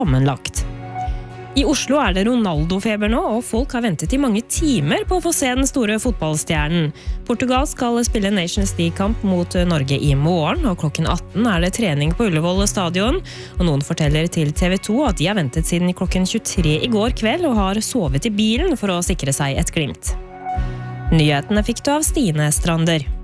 sammenlagt. I Oslo det Ronaldo-feber nå, og folk har ventet i mange timer på å få se den store fotballstjernen. Portugal skal spille Nations League-kamp mot Norge i morgen, og klokken 18 det trening på Ullevål stadion. Og noen forteller til TV 2 at de har ventet siden klokken 23 i går kveld og har sovet i bilen for å sikre seg et glimt. Nyhetene fikk du av Stine Strander.